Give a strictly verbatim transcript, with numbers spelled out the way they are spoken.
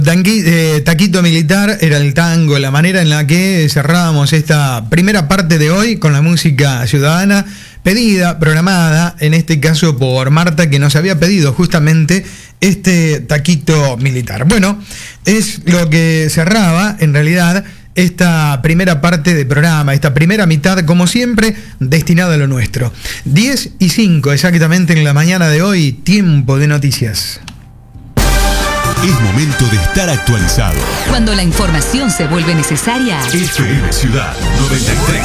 Tangui, eh, Taquito Militar era el tango, la manera en la que cerrábamos esta primera parte de hoy con la música ciudadana pedida, programada, en este caso por Marta, que nos había pedido justamente este Taquito Militar. Bueno, es lo que cerraba en realidad esta primera parte del programa, esta primera mitad, como siempre, destinada a lo nuestro. diez y cinco exactamente en la mañana de hoy, tiempo de noticias. Es momento de estar actualizado. Cuando la información se vuelve necesaria. F M Ciudad noventa y tres.